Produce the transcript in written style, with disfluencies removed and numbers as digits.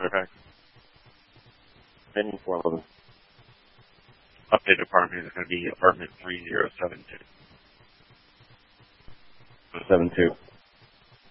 Okay. Pending 411. Update apartment is going to be apartment 3072. 72.